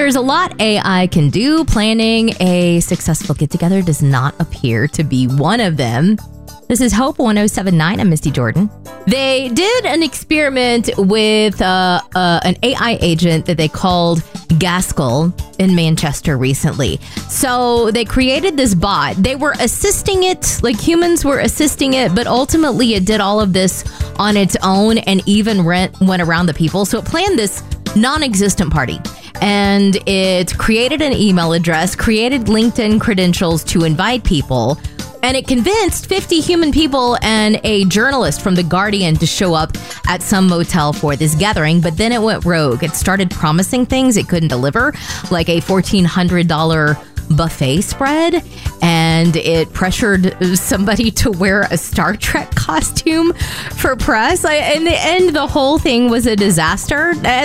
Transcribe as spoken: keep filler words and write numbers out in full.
there's a lot A I can do. Planning a successful get-together does not appear to be one of them. This is Hope one oh seven point nine. I'm Misty Jordan. They did an experiment with uh, uh, an A I agent that they called Gaskell in Manchester recently. So they created this bot. They were assisting it, like humans were assisting it, but ultimately it did all of this on its own and even rent, went around the people. So it planned this non-existent party. And it created an email address, created LinkedIn credentials to invite people. And it convinced fifty human people and a journalist from The Guardian to show up at some motel for this gathering. But then it went rogue. It started promising things it couldn't deliver, like a fourteen hundred dollars buffet spread. And it pressured somebody to wear a Star Trek costume for press. In the end, the whole thing was a disaster.